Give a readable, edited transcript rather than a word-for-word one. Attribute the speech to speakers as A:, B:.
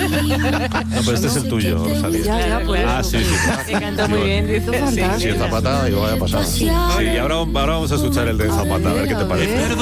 A: No, pero este es el tuyo, Rosalía.
B: Ya, pues.
A: Ah, sí.
B: Me cantó muy bien, dice.
A: Sí, el Zapata, digo, vaya pasada. Sí, y ahora vamos a escuchar el de Zapata, a ver qué te parece.